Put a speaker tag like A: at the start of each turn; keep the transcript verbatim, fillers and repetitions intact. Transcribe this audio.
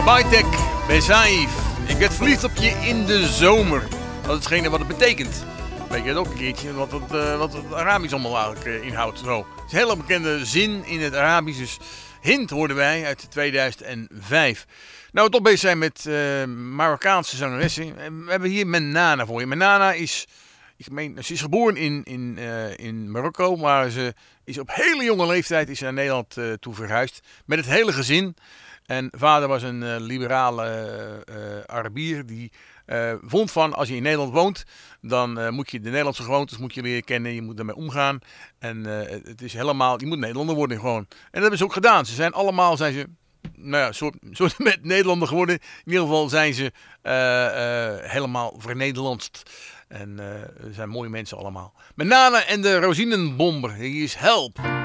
A: Baitek Bezaif. Ik werd verliefd op je in de zomer. Dat is hetgene wat het betekent. Weet je het ook een keertje wat het, uh, wat het Arabisch allemaal eigenlijk uh, inhoudt. Zo. Het is een hele bekende zin in het Arabisch. Dus Hint hoorden wij uit tweeduizend vijf. Nou, we toch bezig zijn met uh, Marokkaanse zangeressen. We hebben hier Menana voor je. Menana is, ik meen, ze is geboren in, in, uh, in Marokko, maar ze is op hele jonge leeftijd is naar Nederland uh, toe verhuisd. Met het hele gezin. En vader was een uh, liberale uh, uh, Arabier die uh, vond van als je in Nederland woont, dan uh, moet je de Nederlandse gewoontes moet je leren kennen, je moet ermee omgaan. En uh, het is helemaal, je moet Nederlander worden gewoon. En dat hebben ze ook gedaan. Ze zijn allemaal, zijn ze, nou ja, soort, soort met Nederlander geworden. In ieder geval zijn ze uh, uh, helemaal vernederlandst. En uh, zijn mooie mensen allemaal. Menana en de Rozinenbomber. Hier is Help.